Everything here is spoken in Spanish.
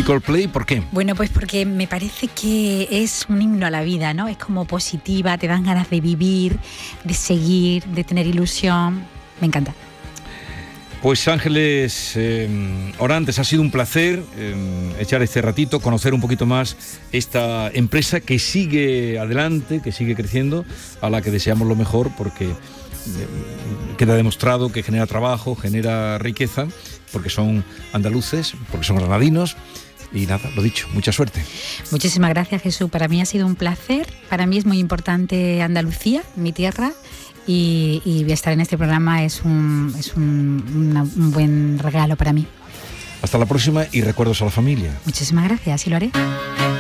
Coldplay, ¿por qué? Bueno, pues porque me parece que es un himno a la vida, ¿no? Es como positiva, te dan ganas de vivir, de seguir, de tener ilusión. Me encanta. Pues Ángeles Orantes, ha sido un placer echar este ratito, conocer un poquito más esta empresa que sigue adelante, que sigue creciendo, a la que deseamos lo mejor porque queda demostrado que genera trabajo, genera riqueza, porque son andaluces, porque son granadinos. Y nada, lo dicho, mucha suerte. Muchísimas gracias, Jesús. Para mí ha sido un placer. Para mí es muy importante Andalucía, mi tierra. Y estar en este programa es un buen regalo para mí. Hasta la próxima y recuerdos a la familia. Muchísimas gracias, así lo haré.